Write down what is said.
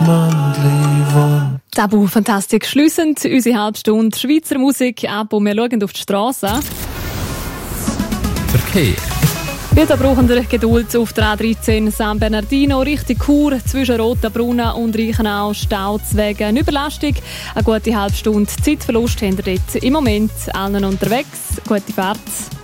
Mandli. Tabu Fantastik schliessend unsere Halbstunde Schweizer Musik ab und wir schauen auf die Straße. Verkehr. Wir brauchen Geduld auf der A13 San Bernardino Richtung Chur zwischen Rotenbrunnen und Reichenau Staus wegen Überlastung. Eine gute halbe Stunde Zeitverlust haben wir dort im Moment allen unterwegs. Gute Fahrt.